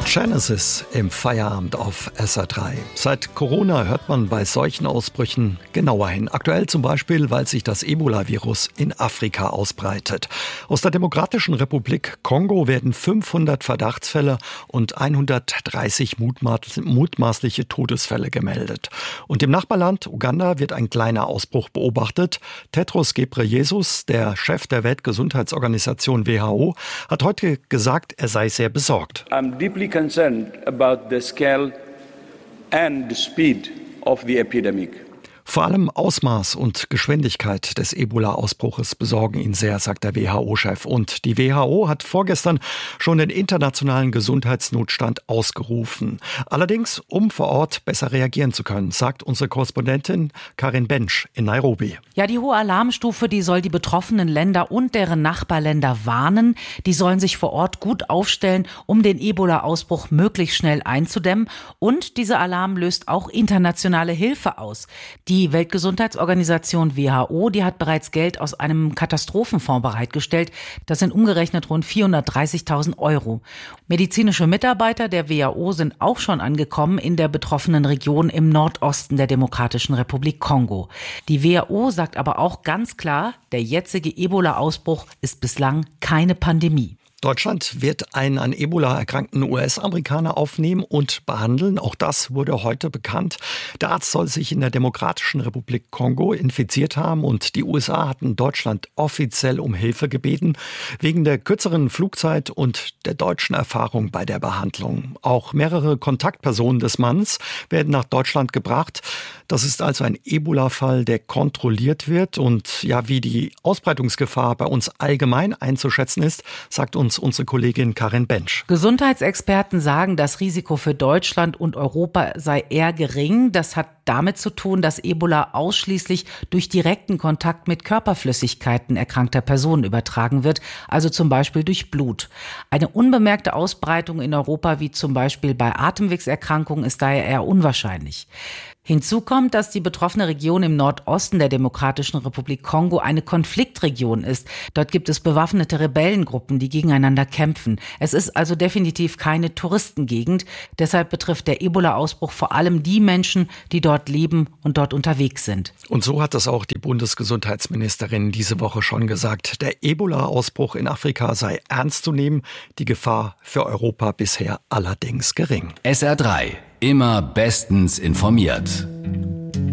Genesis im Feierabend auf SR3. Seit Corona hört man bei solchen Ausbrüchen genauer hin. Aktuell zum Beispiel, weil sich das Ebola-Virus in Afrika ausbreitet. Aus der Demokratischen Republik Kongo werden 500 Verdachtsfälle und 130 mutmaßliche Todesfälle gemeldet. Und im Nachbarland Uganda wird ein kleiner Ausbruch beobachtet. Tedros Ghebreyesus, der Chef der Weltgesundheitsorganisation WHO, hat heute gesagt, er sei sehr besorgt. I'm deeply concerned about the scale and the speed of the epidemic. Vor allem Ausmaß und Geschwindigkeit des Ebola-Ausbruches besorgen ihn sehr, sagt der WHO-Chef. Und die WHO hat vorgestern schon den internationalen Gesundheitsnotstand ausgerufen. Allerdings, um vor Ort besser reagieren zu können, sagt unsere Korrespondentin Karin Bensch in Nairobi. Ja, die hohe Alarmstufe, die soll die betroffenen Länder und deren Nachbarländer warnen. Die sollen sich vor Ort gut aufstellen, um den Ebola-Ausbruch möglichst schnell einzudämmen. Und dieser Alarm löst auch internationale Hilfe aus. Die Weltgesundheitsorganisation WHO, die hat bereits Geld aus einem Katastrophenfonds bereitgestellt. Das sind umgerechnet rund 430.000 €. Medizinische Mitarbeiter der WHO sind auch schon angekommen in der betroffenen Region im Nordosten der Demokratischen Republik Kongo. Die WHO sagt aber auch ganz klar, der jetzige Ebola-Ausbruch ist bislang keine Pandemie. Deutschland wird einen an Ebola erkrankten US-Amerikaner aufnehmen und behandeln. Auch das wurde heute bekannt. Der Arzt soll sich in der Demokratischen Republik Kongo infiziert haben und die USA hatten Deutschland offiziell um Hilfe gebeten, wegen der kürzeren Flugzeit und der deutschen Erfahrung bei der Behandlung. Auch mehrere Kontaktpersonen des Manns werden nach Deutschland gebracht. Das ist also ein Ebola-Fall, der kontrolliert wird. Und ja, wie die Ausbreitungsgefahr bei uns allgemein einzuschätzen ist, sagt uns unsere Kollegin Karin Bensch. Gesundheitsexperten sagen, das Risiko für Deutschland und Europa sei eher gering. Das hat damit zu tun, dass Ebola ausschließlich durch direkten Kontakt mit Körperflüssigkeiten erkrankter Personen übertragen wird, also zum Beispiel durch Blut. Eine unbemerkte Ausbreitung in Europa, wie zum Beispiel bei Atemwegserkrankungen, ist daher eher unwahrscheinlich. Hinzu kommt, dass die betroffene Region im Nordosten der Demokratischen Republik Kongo eine Konfliktregion ist. Dort gibt es bewaffnete Rebellengruppen, die gegeneinander kämpfen. Es ist also definitiv keine Touristengegend. Deshalb betrifft der Ebola-Ausbruch vor allem die Menschen, die dort leben und dort unterwegs sind. Und so hat es auch die Bundesgesundheitsministerin diese Woche schon gesagt. Der Ebola-Ausbruch in Afrika sei ernst zu nehmen, die Gefahr für Europa bisher allerdings gering. SR3, immer bestens informiert.